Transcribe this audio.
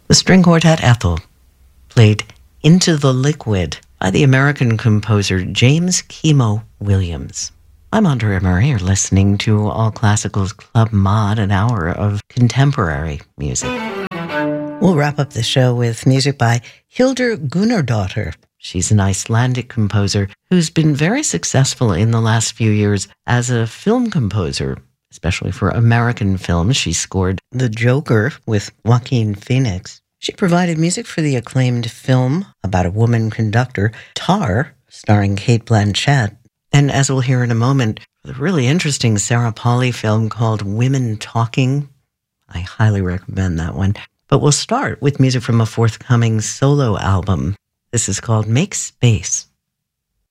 The string quartet Ethel played Into the Liquid by the American composer James Kimo Williams. I'm Andrea Murray. You're listening to All Classicals Club Mod, an hour of contemporary music. We'll wrap up the show with music by Hildur Gunnardóttir. She's an Icelandic composer who's been very successful in the last few years as a film composer, especially for American films. She scored The Joker with Joaquin Phoenix. She provided music for the acclaimed film about a woman conductor, Tar, starring Cate Blanchett. And as we'll hear in a moment, the really interesting Sarah Polley film called Women Talking. I highly recommend that one. But we'll start with music from a forthcoming solo album. This is called Make Space.